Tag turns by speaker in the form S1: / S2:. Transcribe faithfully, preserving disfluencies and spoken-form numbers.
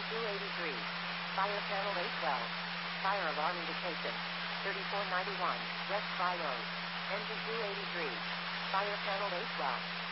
S1: two eighty-three. Fire panel eight twelve. Fire alarm indication. thirty-four ninety-one. West Fire. Engine two eighty-three. Fire panel eight twelve.